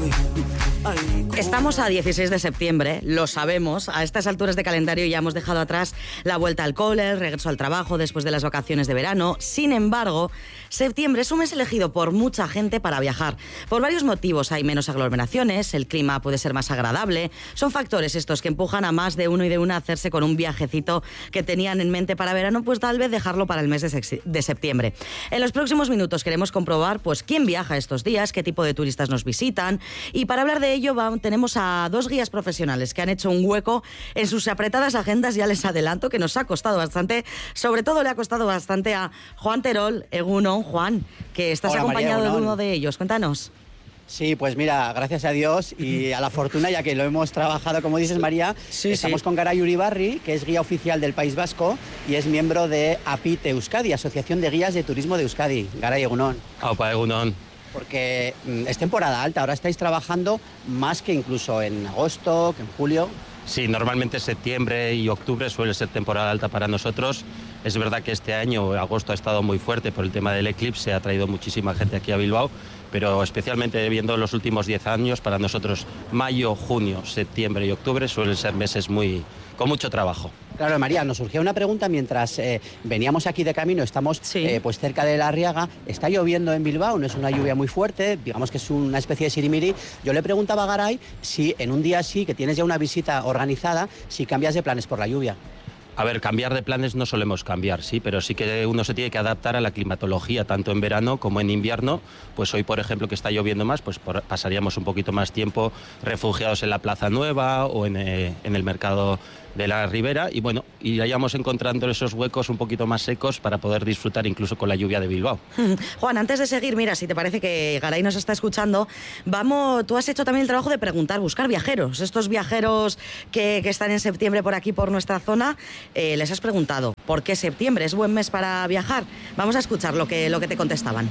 Estamos a 16 de septiembre, lo sabemos. A estas alturas de calendario ya hemos dejado atrás la vuelta al cole, el regreso al trabajo después de las vacaciones de verano. Sin embargo, septiembre es un mes elegido por mucha gente para viajar. Por varios motivos: hay menos aglomeraciones, el clima puede ser más agradable. Son factores estos que empujan a más de uno y de una a hacerse con un viajecito que tenían en mente para verano, pues tal vez dejarlo para el mes de septiembre. En los próximos minutos queremos comprobar pues quién viaja estos días, qué tipo de turistas nos visitan, y para hablar de ello tenemos a dos guías profesionales que han hecho un hueco en sus apretadas agendas. Ya les adelanto que nos ha costado bastante, sobre todo le ha costado bastante a Juan Terol. Egunon, Juan, que estás Hola, acompañado María, de uno de ellos. Cuéntanos. Sí, pues mira, gracias a Dios y a la fortuna, ya que lo hemos trabajado, como dices, María, estamos con Garay Uribarri, que es guía oficial del País Vasco y es miembro de APIT Euskadi, Asociación de Guías de Turismo de Euskadi. Garay, egunon. Aupa, egunon. Porque es temporada alta, ahora estáis trabajando más que incluso en agosto, que en julio. Sí, normalmente septiembre y octubre suele ser temporada alta para nosotros. Es verdad que este año, agosto, ha estado muy fuerte por el tema del eclipse, ha traído muchísima gente aquí a Bilbao, pero especialmente viendo los últimos 10 años, para nosotros mayo, junio, septiembre y octubre suelen ser meses con mucho trabajo. Claro, María, nos surgió una pregunta mientras veníamos aquí de camino, estamos pues cerca de La Arriaga, está lloviendo en Bilbao, no es una lluvia muy fuerte, digamos que es una especie de sirimiri. Yo le preguntaba a Garay si en un día así, que tienes ya una visita organizada, si cambias de planes por la lluvia. A ver, cambiar de planes no solemos cambiar, sí, pero sí que uno se tiene que adaptar a la climatología, tanto en verano como en invierno. Pues hoy, por ejemplo, que está lloviendo más, pues pasaríamos un poquito más tiempo refugiados en la Plaza Nueva o en el mercado de la Ribera, y bueno, iríamos encontrando esos huecos un poquito más secos para poder disfrutar incluso con la lluvia de Bilbao. Juan, antes de seguir, mira, si te parece que Garay nos está escuchando, tú has hecho también el trabajo de preguntar, buscar viajeros. Estos viajeros que están en septiembre por aquí, por nuestra zona, les has preguntado ¿por qué septiembre es buen mes para viajar? Vamos a escuchar lo que te contestaban.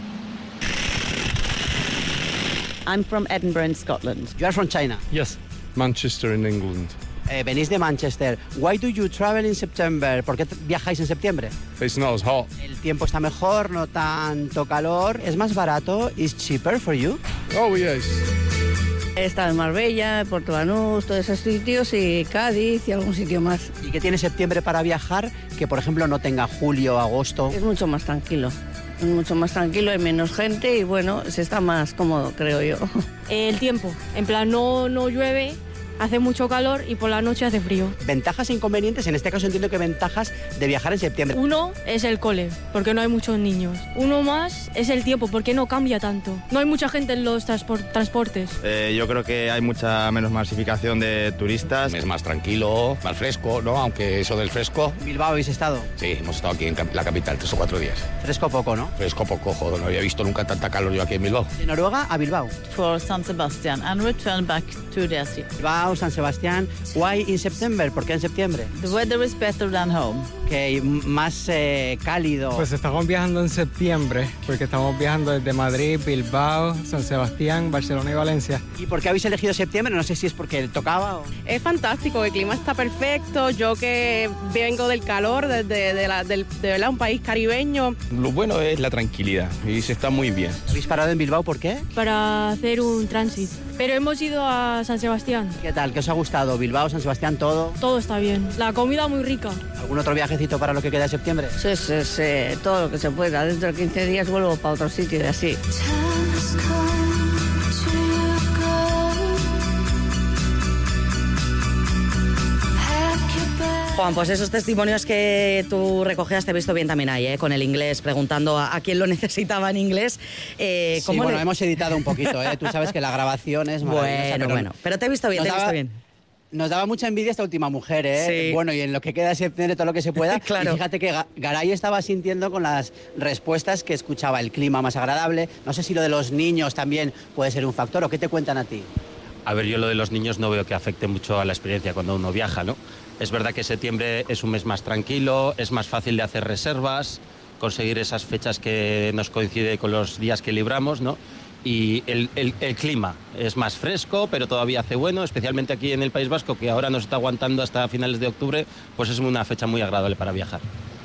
I'm from Edinburgh in Scotland. You are from China? Yes, Manchester in England. Venís de Manchester. Why do you travel in September? ¿Por qué viajáis en septiembre? It's not as hot. El tiempo está mejor, no tanto calor. ¿Es más barato? Is cheaper for you? Oh, yes. He estado en Marbella, Puerto Banús, todos esos sitios, y Cádiz y algún sitio más. ¿Y qué tiene septiembre para viajar que, por ejemplo, no tenga julio, agosto? Es mucho más tranquilo. Es mucho más tranquilo, hay menos gente y bueno, se está más cómodo, creo yo. El tiempo, en plan no llueve, hace mucho calor y por la noche hace frío. ¿Ventajas e inconvenientes? En este caso entiendo que ventajas de viajar en septiembre. Uno es el cole, porque no hay muchos niños. Uno más es el tiempo, porque no cambia tanto. No hay mucha gente en los transportes. Yo creo que hay mucha menos masificación de turistas. Es más tranquilo, más fresco, ¿no? Aunque eso del fresco... ¿Bilbao habéis estado? Sí, hemos estado aquí en la capital 3 o 4 días. Fresco poco, ¿no? Fresco poco, joder, no había visto nunca tanta calor yo aquí en Bilbao. De Noruega a Bilbao. For San Sebastián and return back to the city. Bilbao, San Sebastián. Why in September? ¿Por qué en septiembre? The weather is better than home. Que más cálido. Pues estamos viajando en septiembre, porque estamos viajando desde Madrid, Bilbao, San Sebastián, Barcelona y Valencia. ¿Y por qué habéis elegido septiembre? No sé si es porque tocaba o... Es fantástico, el clima está perfecto. Yo que vengo del calor, de un país caribeño. Lo bueno es la tranquilidad y se está muy bien. ¿Habéis parado en Bilbao? ¿Por qué? Para hacer un tránsito. Pero hemos ido a San Sebastián. ¿Qué tal? ¿Qué os ha gustado? ¿Bilbao, San Sebastián, todo? Todo está bien. La comida muy rica. ¿Algún otro viajecito para lo que queda de septiembre? Sí, todo lo que se pueda. Dentro de 15 días vuelvo para otro sitio y así. Juan, pues esos testimonios que tú recogías te he visto bien también ahí, con el inglés, preguntando a quién lo necesitaba en inglés. Sí, bueno, hemos editado un poquito, tú sabes que la grabación es maravillosa. Pero te he visto bien, Nos daba mucha envidia esta última mujer, Sí. Bueno, y en lo que queda de septiembre, todo lo que se pueda. Claro. Y fíjate que Garay estaba sintiendo con las respuestas que escuchaba el clima más agradable. No sé si lo de los niños también puede ser un factor, ¿o qué te cuentan a ti? A ver, yo lo de los niños no veo que afecte mucho a la experiencia cuando uno viaja, ¿no? Es verdad que septiembre es un mes más tranquilo, es más fácil de hacer reservas, conseguir esas fechas que nos coincide con los días que libramos, ¿no? Y el clima es más fresco, pero todavía hace bueno, especialmente aquí en el País Vasco, que ahora nos está aguantando hasta finales de octubre, pues es una fecha muy agradable para viajar. Sí.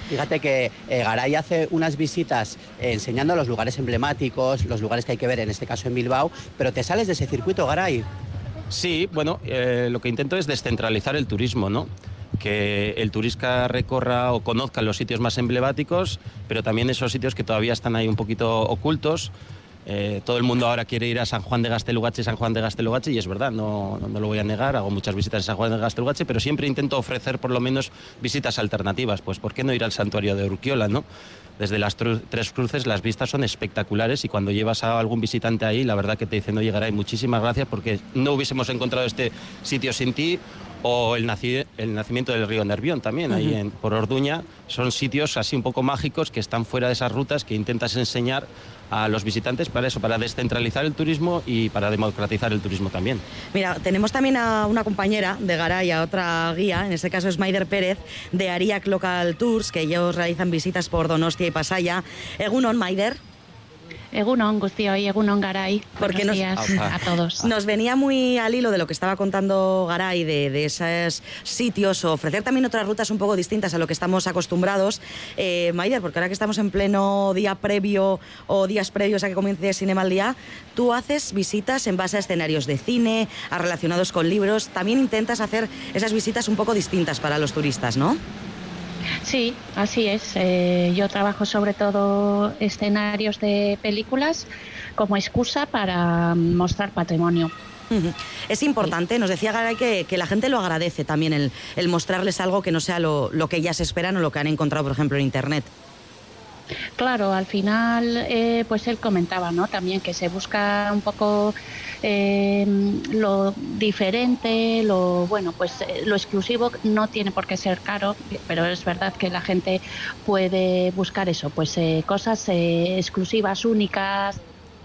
Fíjate que Garay hace unas visitas enseñando los lugares emblemáticos, los lugares que hay que ver, en este caso en Bilbao, pero te sales de ese circuito, Garay. Sí, bueno, lo que intento es descentralizar el turismo, ¿no? Que el turista recorra o conozca los sitios más emblemáticos, pero también esos sitios que todavía están ahí un poquito ocultos. Todo el mundo ahora quiere ir a San Juan de Gaztelugatxe y es verdad, no lo voy a negar, hago muchas visitas a San Juan de Gaztelugatxe, pero siempre intento ofrecer por lo menos visitas alternativas. Pues ¿por qué no ir al santuario de Urkiola, no? Desde las Tres Cruces las vistas son espectaculares y cuando llevas a algún visitante ahí, la verdad que te dicen, oye, Garay, muchísimas gracias porque no hubiésemos encontrado este sitio sin ti. O el nacimiento del río Nervión también, ahí por Orduña. Son sitios así un poco mágicos que están fuera de esas rutas que intentas enseñar a los visitantes para eso, para descentralizar el turismo y para democratizar el turismo también. Mira, tenemos también a una compañera de Garay, a otra guía, en este caso es Maider Pérez, de Ariak Local Tours, que ellos realizan visitas por Donostia y Pasaia. Egunon, Maider. Egunon, Guztioi, Egunon, Garay. Buenos días a todos. Nos venía muy al hilo de lo que estaba contando Garay, de esos sitios, ofrecer también otras rutas un poco distintas a lo que estamos acostumbrados. Maider, porque ahora que estamos en pleno día previo o días previos a que comience Cinema al Día, tú haces visitas en base a escenarios de cine, a relacionados con libros. También intentas hacer esas visitas un poco distintas para los turistas, ¿no? Sí, así es. Yo trabajo sobre todo escenarios de películas como excusa para mostrar patrimonio. Es importante, nos decía Garay que la gente lo agradece también, el mostrarles algo que no sea lo que ellas esperan o lo que han encontrado, por ejemplo, en Internet. Claro, al final, pues él comentaba, ¿no? También que se busca un poco lo diferente, lo exclusivo. No tiene por qué ser caro, pero es verdad que la gente puede buscar eso, pues cosas exclusivas, únicas.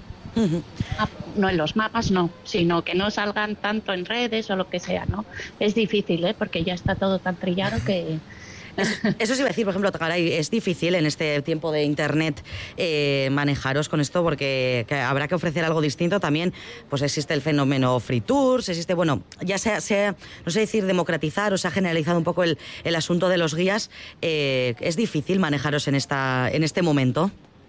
No en los mapas, no, sino que no salgan tanto en redes o lo que sea, ¿no? Es difícil, porque ya está todo tan trillado que... Eso sí iba a decir, por ejemplo, Garay, es difícil en este tiempo de Internet manejaros con esto porque habrá que ofrecer algo distinto. También pues existe el fenómeno free tours, existe, bueno, ya sea no sé decir democratizar o se ha generalizado un poco el asunto de los guías. ¿Es difícil manejaros en este momento?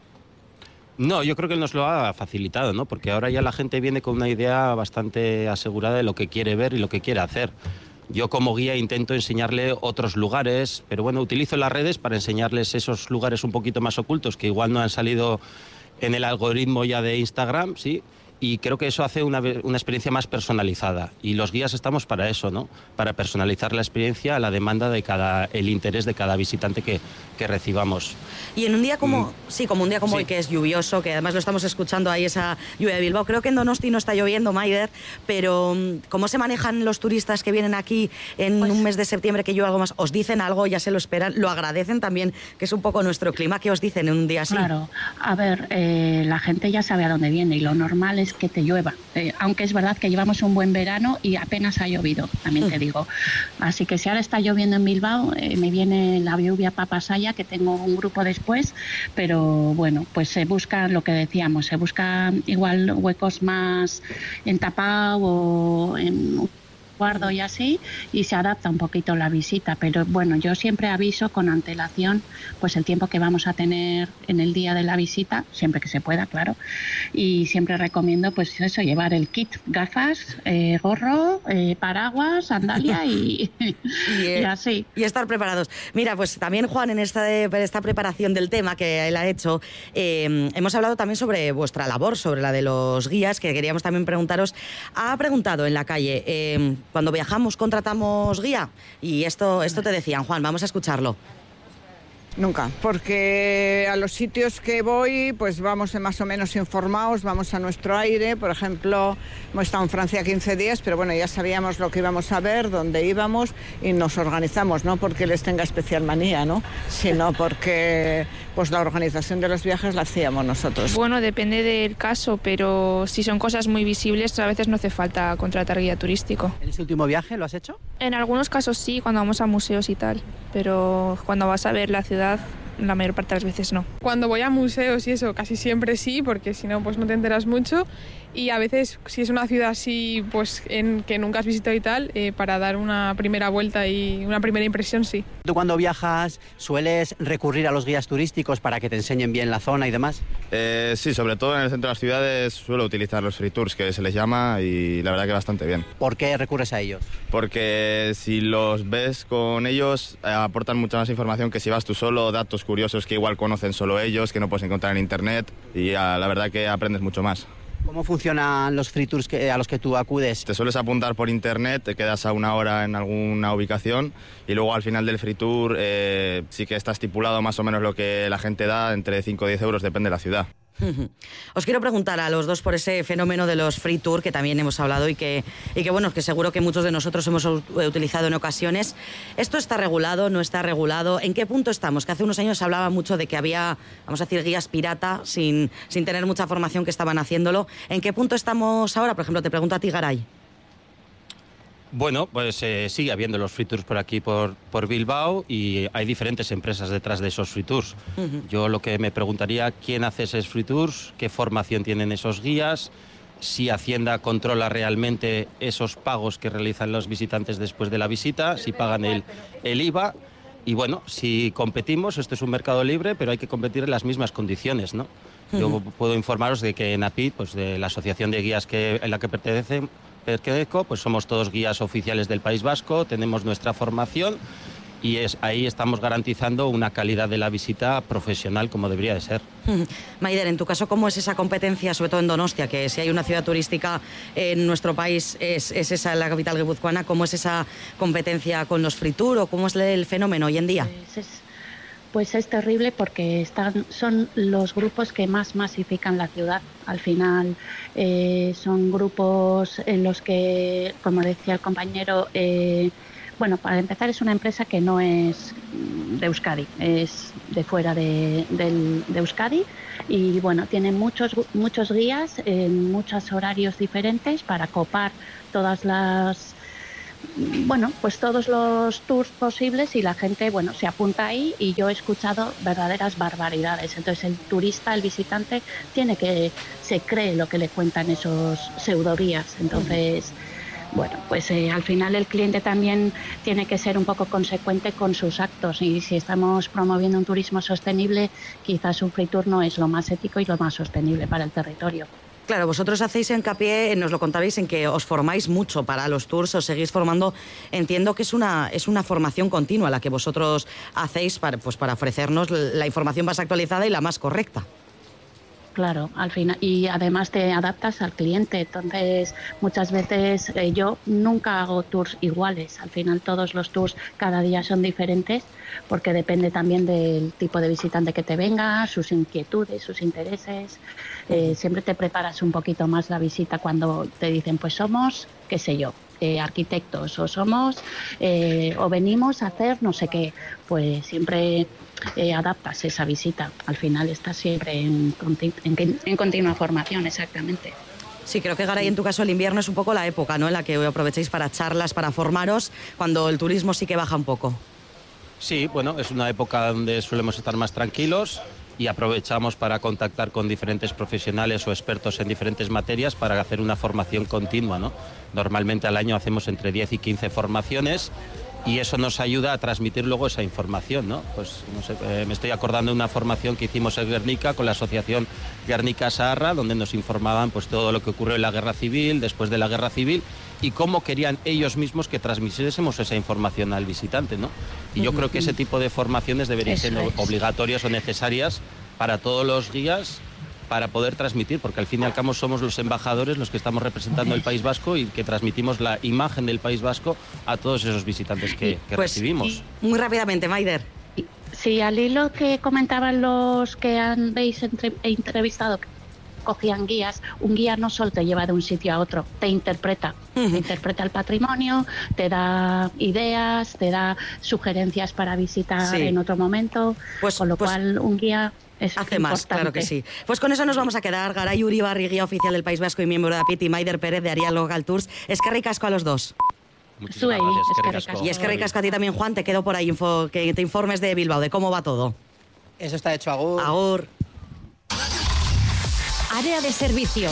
No, yo creo que nos lo ha facilitado, ¿no? Porque ahora ya la gente viene con una idea bastante asegurada de lo que quiere ver y lo que quiere hacer. Yo como guía intento enseñarle otros lugares, pero bueno, utilizo las redes para enseñarles esos lugares un poquito más ocultos que igual no han salido en el algoritmo ya de Instagram, ¿sí? Y creo que eso hace una experiencia más personalizada. Y los guías estamos para eso, ¿no? Para personalizar la experiencia a la demanda de el interés de cada visitante que recibamos. Y en un día como, como un día como hoy, que es lluvioso, que además lo estamos escuchando ahí, esa lluvia de Bilbao. Creo que en Donosti no está lloviendo, Maider, pero ¿cómo se manejan los turistas que vienen aquí en un mes de septiembre que llueve algo más? ¿Os dicen algo, ya se lo esperan, lo agradecen también, que es un poco nuestro clima? ¿Qué os dicen en un día así? Claro, a ver, la gente ya sabe a dónde viene y lo normal es que te llueva, aunque es verdad que llevamos un buen verano y apenas ha llovido, también te digo. Así que si ahora está lloviendo en Bilbao, me viene la lluvia para Pasaia, que tengo un grupo después, pero bueno, pues se busca lo que decíamos, se busca igual huecos más en tapado o en guardo y así, y se adapta un poquito la visita, pero bueno, yo siempre aviso con antelación pues el tiempo que vamos a tener en el día de la visita, siempre que se pueda, claro, y siempre recomiendo pues eso, llevar el kit, gafas, gorro, paraguas, sandalia y así. Y estar preparados. Mira, pues también Juan, en esta preparación del tema que él ha hecho, hemos hablado también sobre vuestra labor, sobre la de los guías, que queríamos también preguntaros. Ha preguntado en la calle, cuando viajamos, ¿contratamos guía? Y esto te decían, Juan, vamos a escucharlo. Nunca, porque a los sitios que voy pues vamos más o menos informados, vamos a nuestro aire. Por ejemplo, hemos estado en Francia 15 días, pero bueno, ya sabíamos lo que íbamos a ver, dónde íbamos y nos organizamos, no porque les tenga especial manía, ¿no? Sino porque pues la organización de los viajes la hacíamos nosotros. Bueno, depende del caso, pero si son cosas muy visibles a veces no hace falta contratar guía turístico. ¿En ese último viaje lo has hecho? En algunos casos sí, cuando vamos a museos y tal, pero cuando vas a ver la ciudad la mayor parte de las veces no. Cuando voy a museos y eso, casi siempre sí, porque si no, pues no te enteras mucho. Y a veces, si es una ciudad así, pues que nunca has visitado y tal, para dar una primera vuelta y una primera impresión, sí. ¿Tú cuando viajas sueles recurrir a los guías turísticos para que te enseñen bien la zona y demás? Sí, sobre todo en el centro de las ciudades suelo utilizar los free tours, que se les llama, y la verdad que bastante bien. ¿Por qué recurres a ellos? Porque si los ves con ellos, aportan mucha más información que si vas tú solo, datos curiosos que igual conocen solo ellos, que no puedes encontrar en internet, y la verdad que aprendes mucho más. ¿Cómo funcionan los free tours a los que tú acudes? Te sueles apuntar por internet, te quedas a una hora en alguna ubicación y luego al final del free tour sí que está estipulado más o menos lo que la gente da, entre 5 o 10 euros, depende de la ciudad. Os quiero preguntar a los dos por ese fenómeno de los free tour que también hemos hablado y que bueno, que seguro que muchos de nosotros hemos utilizado en ocasiones. ¿Esto está regulado, no está regulado? ¿En qué punto estamos? Que hace unos años se hablaba mucho de que había, vamos a decir, guías pirata sin tener mucha formación que estaban haciéndolo. ¿En qué punto estamos ahora? Por ejemplo, te pregunto a ti, Garay. Bueno, pues sigue habiendo los free tours por aquí, por Bilbao, y hay diferentes empresas detrás de esos free tours. Yo lo que me preguntaría, ¿quién hace esos free tours? ¿Qué formación tienen esos guías? Si Hacienda controla realmente esos pagos que realizan los visitantes después de la visita, si pagan el IVA. Y bueno, si competimos, esto es un mercado libre, pero hay que competir en las mismas condiciones, ¿no? Yo puedo informaros de que en APID, pues de la asociación de guías en la que pertenezco, pues somos todos guías oficiales del País Vasco, tenemos nuestra formación y ahí estamos garantizando una calidad de la visita profesional como debería de ser. Maider, en tu caso, ¿cómo es esa competencia, sobre todo en Donostia, que si hay una ciudad turística en nuestro país es esa la capital guipuzcoana? ¿Cómo es esa competencia con los free tour o cómo es el fenómeno hoy en día? Pues es terrible porque son los grupos que más masifican la ciudad. Al final son grupos en los que, como decía el compañero, bueno, para empezar es una empresa que no es de Euskadi, es de fuera de Euskadi y bueno, tiene muchos guías en muchos horarios diferentes para copar pues todos los tours posibles y la gente, bueno, se apunta ahí y yo he escuchado verdaderas barbaridades. Entonces el turista, el visitante, se cree lo que le cuentan esos pseudoguías. Entonces, bueno, pues al final el cliente también tiene que ser un poco consecuente con sus actos y si estamos promoviendo un turismo sostenible, quizás un free tour no es lo más ético y lo más sostenible para el territorio. Claro, vosotros hacéis hincapié, nos lo contabais, en que os formáis mucho para los tours, os seguís formando. Entiendo que es una formación continua la que vosotros hacéis para ofrecernos la información más actualizada y la más correcta. Claro, al final, y además te adaptas al cliente, entonces muchas veces yo nunca hago tours iguales, al final todos los tours cada día son diferentes porque depende también del tipo de visitante que te venga, sus inquietudes, sus intereses, siempre te preparas un poquito más la visita cuando te dicen pues somos, qué sé yo, arquitectos o somos o venimos a hacer no sé qué, pues siempre adaptas esa visita. Al final estás siempre en continua formación, exactamente. Sí, creo que Garay, en tu caso el invierno es un poco la época, ¿no?, en la que aprovecháis para charlas, para formaros, cuando el turismo sí que baja un poco. Sí, bueno, es una época donde solemos estar más tranquilos y aprovechamos para contactar con diferentes profesionales o expertos en diferentes materias para hacer una formación continua, ¿no? Normalmente al año hacemos entre 10 y 15 formaciones y eso nos ayuda a transmitir luego esa información, ¿no? Pues no sé, me estoy acordando de una formación que hicimos en Guernica con la asociación Guernica-Saharra, donde nos informaban pues todo lo que ocurrió en la guerra civil, después de la guerra civil y cómo querían ellos mismos que transmitiésemos esa información al visitante, ¿no? Y yo creo que ese tipo de formaciones deberían ser obligatorias o necesarias para todos los guías para poder transmitir, porque al fin y al cabo somos los embajadores los que estamos representando el País Vasco y que transmitimos la imagen del País Vasco a todos esos visitantes que recibimos. Muy rápidamente, Maider. Sí, al hilo que comentaban los que habéis entrevistado, cogían guías, un guía no solo te lleva de un sitio a otro, te interpreta, te interpreta el patrimonio, te da ideas, te da sugerencias para visitar en otro momento, con lo cual un guía es hace importante. Más, claro que sí. Pues con eso nos vamos a quedar. Garay Uribarri, guía oficial del País Vasco y miembro de APIT, y Maider Pérez de Arial Local Tours. Eskerrik asko a los dos. Muchísimas gracias. Y eskerrik asko a ti también, Juan, te quedo por ahí que te informes de Bilbao, de cómo va todo. Eso está hecho, agur. Agur. Área de servicio.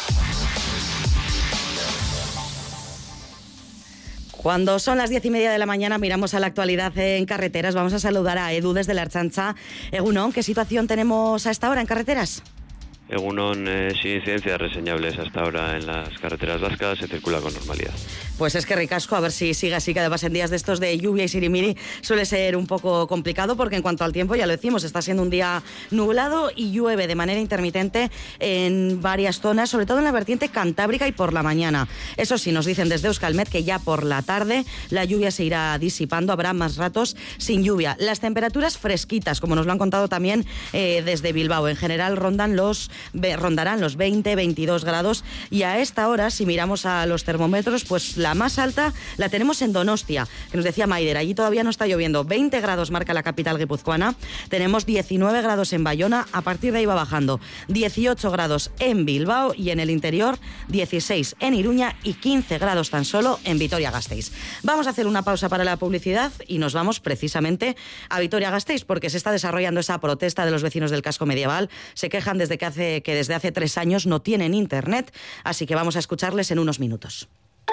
Cuando son las 10:30 de la mañana, miramos a la actualidad en carreteras. Vamos a saludar a Edu desde la Ertzaintza. Egunon, ¿qué situación tenemos a esta hora en carreteras? Egunon, sin incidencias reseñables hasta ahora en las carreteras vascas, se circula con normalidad. Pues es que ricasco, a ver si sigue así, que además en días de estos de lluvia y sirimiri suele ser un poco complicado, porque en cuanto al tiempo, ya lo decimos, está siendo un día nublado y llueve de manera intermitente en varias zonas, sobre todo en la vertiente cantábrica y por la mañana. Eso sí, nos dicen desde Euskalmet que ya por la tarde la lluvia se irá disipando, habrá más ratos sin lluvia. Las temperaturas fresquitas, como nos lo han contado también desde Bilbao, en general rondarán los 20-22 grados, y a esta hora, si miramos a los termómetros, pues la más alta la tenemos en Donostia, que nos decía Maider, allí todavía no está lloviendo. 20 grados marca la capital guipuzcoana, tenemos 19 grados en Bayona, a partir de ahí va bajando, 18 grados en Bilbao y en el interior 16 en Iruña y 15 grados tan solo en Vitoria-Gasteiz. Vamos a hacer una pausa para la publicidad y nos vamos precisamente a Vitoria-Gasteiz, porque se está desarrollando esa protesta de los vecinos del casco medieval. Se quejan desde hace 3 años no tienen internet, así que vamos a escucharles en unos minutos.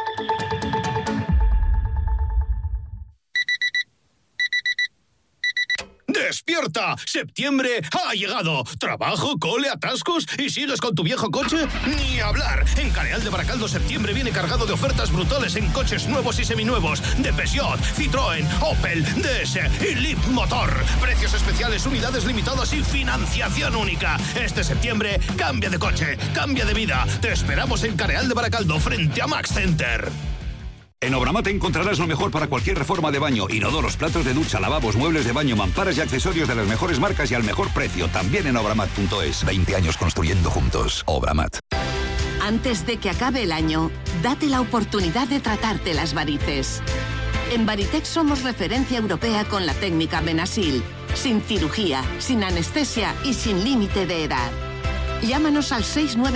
¡Despierta! ¡Septiembre ha llegado! ¿Trabajo, cole, atascos y sigues con tu viejo coche? ¡Ni hablar! En Careal de Baracaldo septiembre viene cargado de ofertas brutales en coches nuevos y seminuevos de Peugeot, Citroën, Opel, DS y Leap Motor. Precios especiales, unidades limitadas y financiación única. Este septiembre cambia de coche, cambia de vida. Te esperamos en Careal de Baracaldo frente a Max Center. En Obramat encontrarás lo mejor para cualquier reforma de baño. Inodoros, platos de ducha, lavabos, muebles de baño, mamparas y accesorios de las mejores marcas y al mejor precio. También en obramat.es. 20 años construyendo juntos. Obramat. Antes de que acabe el año, date la oportunidad de tratarte las varices. En Varitec somos referencia europea con la técnica Benasil. Sin cirugía, sin anestesia y sin límite de edad. Llámanos al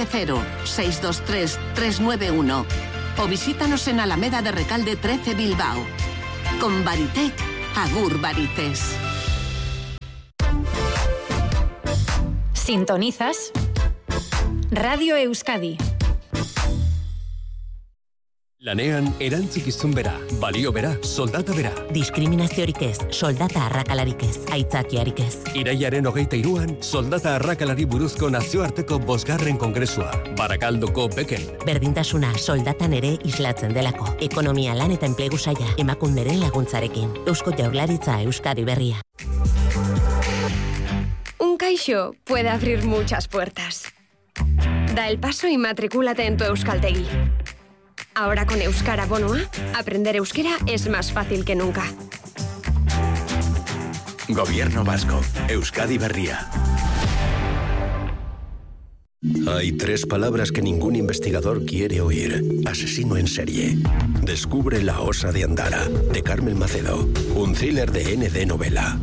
690-623-391. O visítanos en Alameda de Recalde 13 Bilbao. Con Varitec, agur varices. Sintonizas Radio Euskadi. Lanean erantzukizun bera, balio bera, soldata bera. Diskriminaziorik ez, soldata arrakalarik ez, aitzakiarik ez. Iraiaren 23an, soldata arrakalari buruzko nazioarteko 5. kongresua, Barakaldoko Beken. Berdintasuna soldatan ere islatzen delako. Ekonomia, lan eta enplegu saila, emakunderen laguntzarekin. Eusko Jaurlaritza Euskadi berria. Un Caixo puede abrir muchas puertas. Da el paso y matricúlate en tu Euskaltegi. Ahora con Euskara Bonoa, aprender euskera es más fácil que nunca. Gobierno vasco, Euskadi berria. Hay 3 palabras que ningún investigador quiere oír. Asesino en serie. Descubre La osa de Andara, de Carmen Macedo. Un thriller de ND Novela.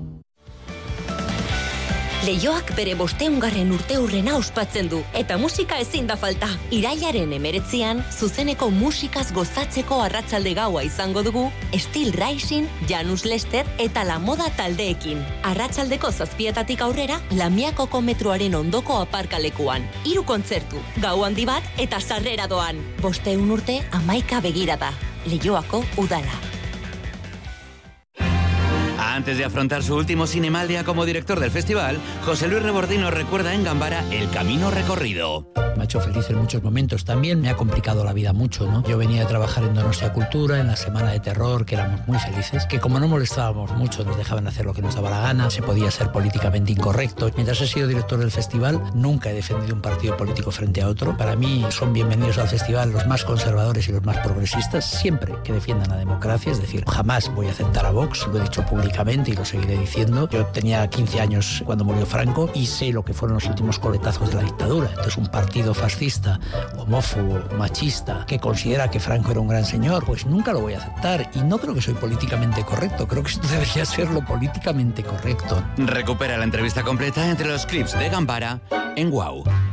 Leioak bere 500. urteurrena ospatzen du, eta musika ezin da falta. Irailaren 19an, zuzeneko musikaz gozatzeko arratsalde gaua izango dugu, Steel Rising, Janus Lester eta La Moda taldeekin. Arratsaldeko 7:00 aurrera, Lamiakoko metroaren ondoko aparkalekuan. 3 kontzertu, gau handi bat eta sarrera doan. 500 urte, 11 begirada. Leioako udala. Antes de afrontar su último Cinemaldia como director del festival, José Luis Rebordino recuerda en Gambara el camino recorrido. Me ha hecho feliz en muchos momentos. También me ha complicado la vida mucho, ¿no? Yo venía a trabajar en Donostia Cultura, en la Semana de Terror, que éramos muy felices, que como no molestábamos mucho, nos dejaban hacer lo que nos daba la gana, se podía ser políticamente incorrecto. Mientras he sido director del festival, nunca he defendido un partido político frente a otro. Para mí son bienvenidos al festival los más conservadores y los más progresistas, siempre que defiendan la democracia, es decir, jamás voy a aceptar a Vox, lo he dicho públicamente y lo seguiré diciendo. Yo tenía 15 años cuando murió Franco y sé lo que fueron los últimos coletazos de la dictadura. Entonces un partido fascista, homófobo, machista, que considera que Franco era un gran señor, pues nunca lo voy a aceptar y no creo que soy políticamente correcto, creo que esto debería ser lo políticamente correcto. Recupera la entrevista completa entre los clips de Gambara en WOW.